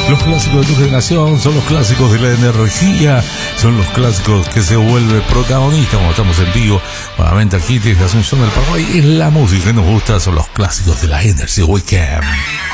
Los clásicos de tu generación son los clásicos de la energía, son los clásicos que se vuelve protagonista cuando estamos en vivo. Nuevamente aquí desde Asunción del Paraguay, y la música que nos gusta son los clásicos de la Energy Weekend.